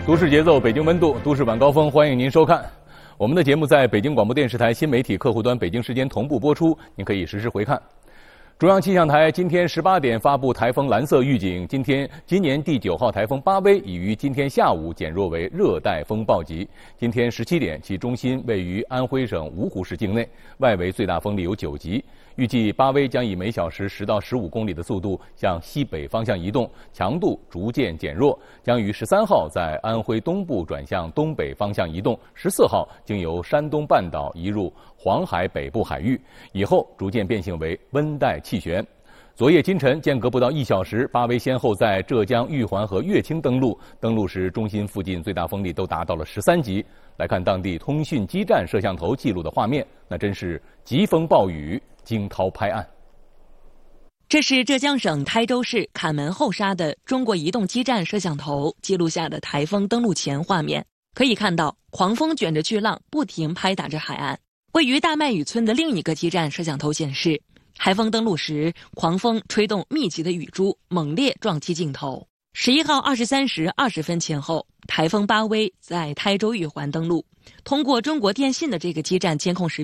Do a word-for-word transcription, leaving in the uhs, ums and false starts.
都市节奏，北京温度，都市晚高峰，欢迎您收看。我们的节目在北京广播电视台新媒体客户端北京时间同步播出，您可以实时回看。中央气象台今天十八点发布台风蓝色预警，今天今年第九号台风巴威已于今天下午减弱为热带风暴级。今天十七点，其中心位于安徽省芜湖市境内，外围最大风力有九级。预计巴威将以每小时十到十五公里的速度向西北方向移动，强度逐渐减弱，将于十三号在安徽东部转向东北方向移动，十四号经由山东半岛移入黄海北部海域，以后逐渐变性为温带气旋。昨夜今晨间隔不到一小时，巴威先后在浙江玉环和乐清登陆，登陆时中心附近最大风力都达到了十三级。来看当地通讯基站摄像头记录的画面，那真是疾风暴雨，惊涛拍岸。 这是浙江省台州市坎门后沙的中国移动基站摄像头记录下的台风登陆前画面。可以看到，狂风卷着巨浪不停拍打着海岸。位于大麦雨村的另一个基站摄像头显示，台风登陆时，狂风吹动密集的雨珠，猛烈撞击镜头。十一号二十三时二十分前后，台风巴威在台州玉环登陆。通过中国电信的这个基站监控视